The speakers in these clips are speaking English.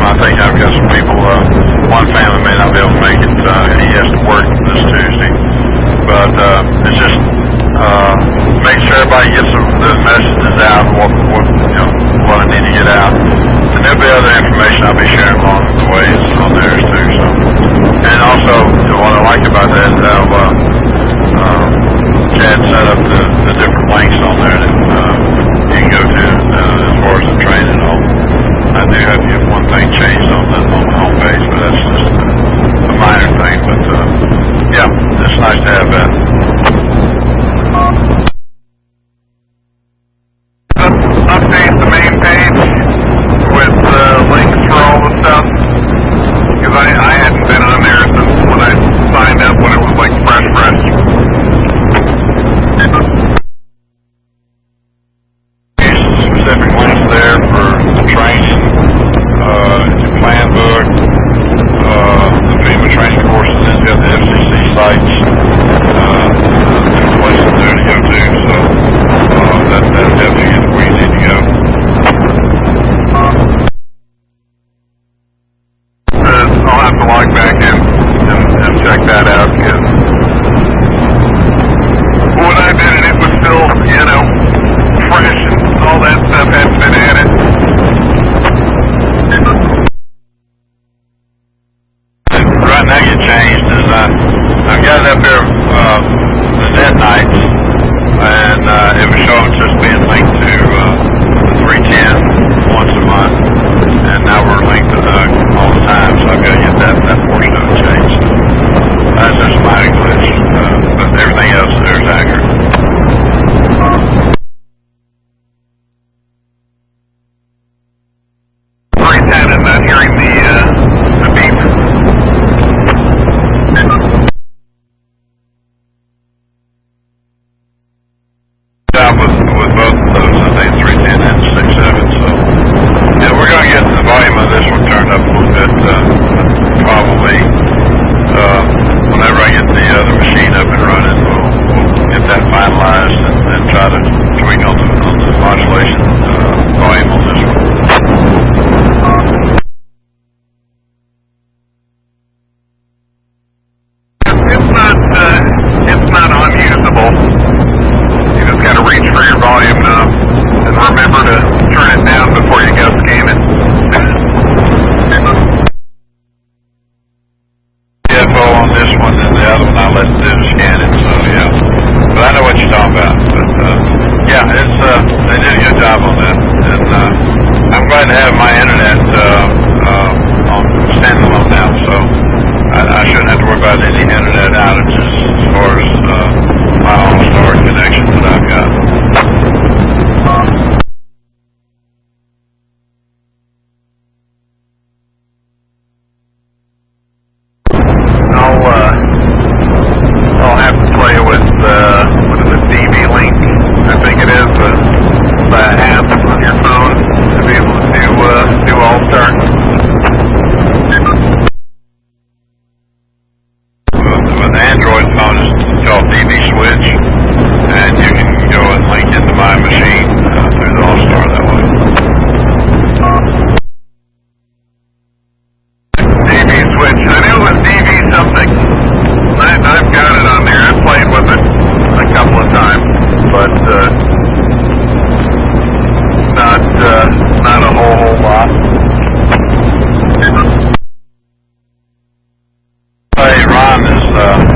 I think I've got some people, one family may not be able to make it. He has to work this Tuesday. But it's just make sure everybody gets the messages out, what I need to get out. And there'll be other information I'll be sharing along the way on there too. So, and also, what I like about that is how Chad set up the different links on there that you can go to as far as the training and all. I do have one thing changed on the homepage, but that's just a minor thing. But yeah, it's nice to have that. Update the main page with links for all the stuff, because I hadn't been on there since when I signed up, when it was like fresh. Specific links there for the training, the plan book, the FEMA training courses, and the FCC sites, different places there to go to. So that'll definitely get where you need to go. I'll have to log back in and check that out, because when I did it, it was still, fresh, and all that stuff hadn't been added. Right now you changed is I've got it up there, the dead nights, and it was showing just being linked to the 310 once a month, and now we're linked to all the time, so I've got to get that portion of it changed. That's just my glitch, but everything else there is accurate. And not hearing the beep. Job with both of those, I think 310 and 67. So yeah, we're going to get the volume of this one turned up a little bit. Probably whenever I get the other machine up and running, we'll get that finalized and try to tweak on the modulation volume on this one. It's not unusable. You just got to reach for your volume knob and remember to turn it down before you go scan it. CFO on this one, and the other one I let do the scanning. So yeah, but I know what you're talking about. But yeah, it's they did a good job on that, and I'm glad to have my internet on standalone now. So I shouldn't have to worry about any internet outages as far as my All-Star connection that I've got. I'll have to play with what is it, DV Link, I think it is, the app on your phone to be able to do All-Star. With Android phone, it's called DV Switch, and you can go and link into my machine through the All-Star that way. DV Switch. I knew it was DV something. I've got it on there. I've played with it a couple of times, but not a whole lot. Hey, Ron is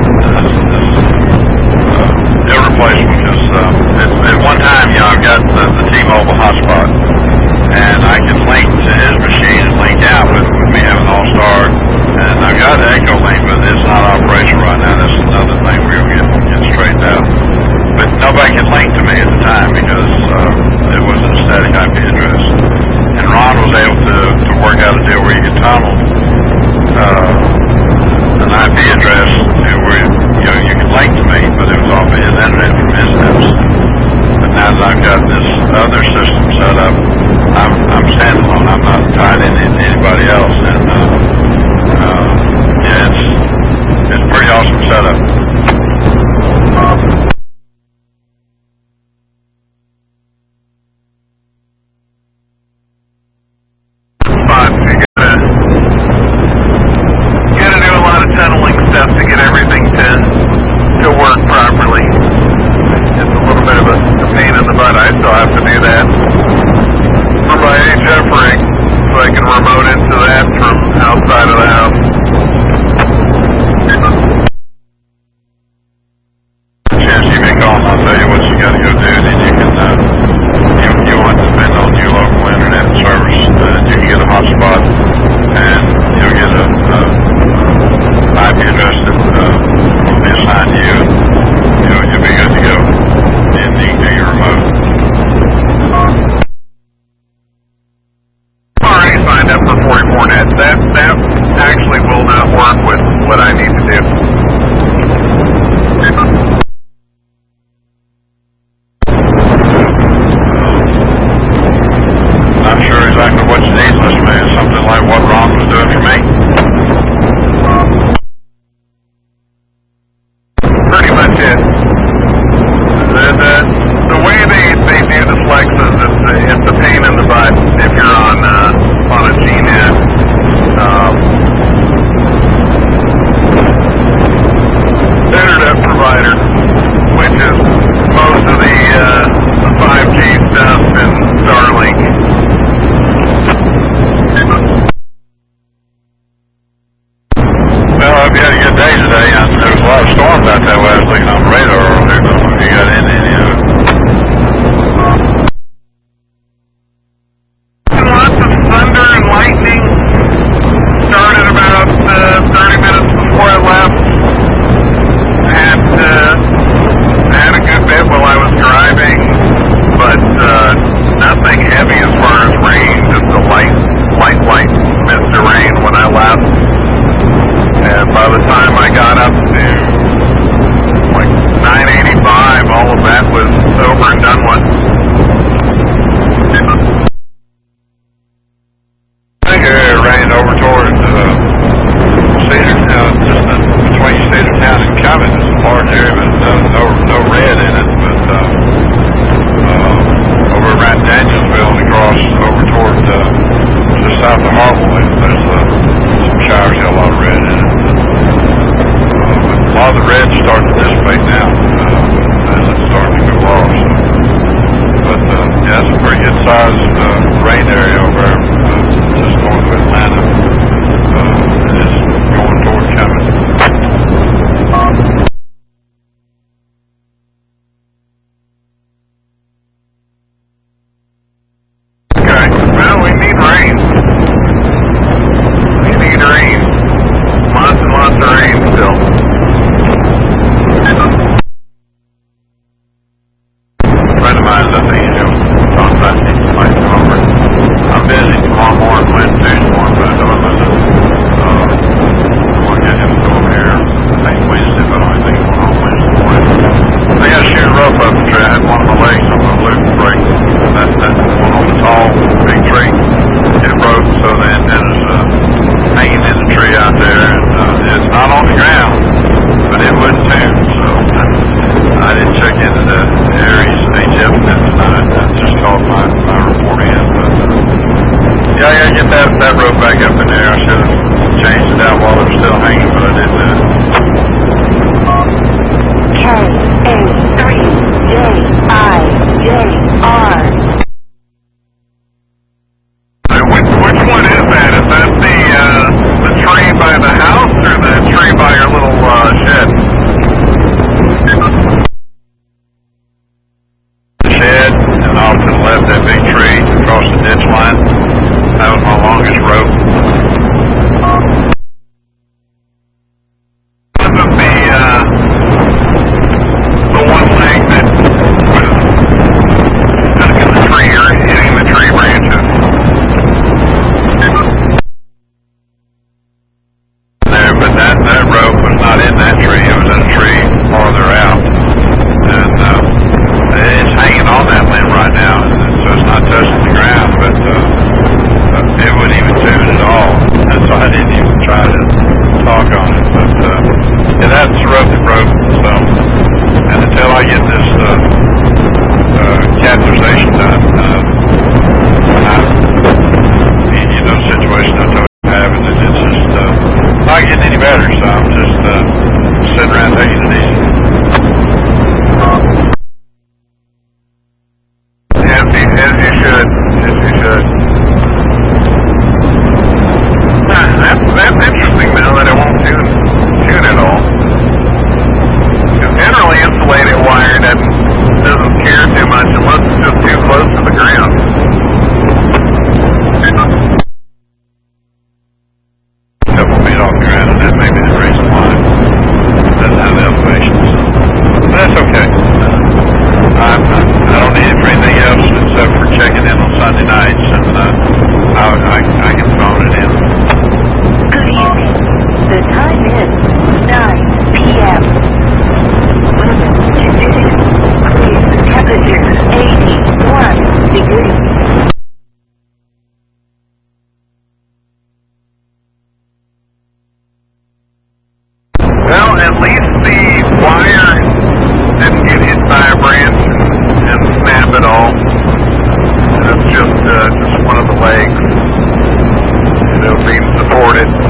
irreplaceable because at one time, I've got the T-Mobile hotspot, and I can link to his machine and link out with me having All-Star, and I've got an Echo Link, but it's not operational right now. That's another thing we're going to get straightened out. But nobody could link to me at the time because it wasn't a static IP address. And Ron was able to work out a deal where you could tunnel an IP address to where you can link to me, but it was off of his internet from his house. But now that I've got this other system set up, I'm standalone. I'm not tied into anybody else, and yeah, it's pretty awesome setup. Fun. You gotta I can remote into that from outside of the house. Chance you may call and I'll tell you what you got to go do. Then you can, you won't depend on your local internet service. You can get a hotspot and you'll get a IP address that will be assigned to you. You'll be good to go. And you can do your remote. Already signed up for 44net. That actually will not work with what I need to do. Not sure exactly what you need, unless maybe something like what Ron was doing for me. Pretty much it. The way they do the flexes, it's a pain in the butt if you're on a GNet. Internet provider, which is most of the 5G stuff and Starlink. Well, I hope you had a good day today. There was a lot of storms out that way. I was looking on the radar earlier. I don't know if you got any of it. Lots of thunder and lightning. Started about 30 minutes before I left. Had a good bit while I was driving, but nothing heavy as far as rain, just a light mist of rain when I left. And by the time I got up to like 985, all of that was over and done with. I think it rained over towards Cedar Town, just between Cedar Town and Cummins. It's a large area, but no red in it. But over around Danielsville and across over toward just south of Harville, there's some showers got a lot of red in it. But a lot of the red's starting to dissipate now as it's starting to cool off. So. But yeah, it's a pretty good sized rain area over there, just north of Atlanta. It is going toward Cummins. Okay, well, we need rain. We need rain. Lots and lots of rain still. Friend of mine, I think he'll talk about it. He might come over. I'm busy tomorrow morning, Wednesday morning, but I don't know that I want to get him to go over here. I think Wednesday, but I don't think he's going on Wednesday morning. I got to shoot a rope up the tree. I had one of my legs on my loop break. That one on the tall, big tree. It broke, so then it was hanging in the tree out there. And it's not on the ground, but it wouldn't tune, so I didn't check into the Aries HF net tonight. I just called my report in. But yeah, I gotta get that rope back up in there. I should have changed it out while it was still hanging, but I didn't do it. KA3JIJR. Which one is that? Is that the tree by the house or the tree by your little shed? The shed, and off to the left, that big tree across the ditch line. That was my longest rope. Wasn't the one leg that was stuck in the tree or hitting the tree branches? There, but that rope was not in that tree. It was in a tree farther out, and it's hanging on that limb right now, so it's not touching the ground. But it wouldn't even tune at all, and so I didn't even try to talk on it. But yeah, that's the rope that broke. So, and until I get this capitalization done, you know, the situation I told you having, it's just not getting any better. So I'm just sitting around taking it easy. As you should. legs, being supported